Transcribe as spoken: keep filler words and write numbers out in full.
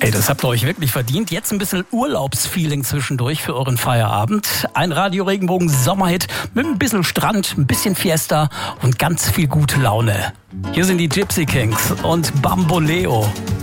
Ey, das habt ihr euch wirklich verdient. Jetzt ein bisschen Urlaubsfeeling zwischendurch für euren Feierabend. Ein Radio Regenbogen Sommerhit mit ein bisschen Strand, ein bisschen Fiesta und ganz viel gute Laune. Hier sind die Gypsy Kings und Bamboleo.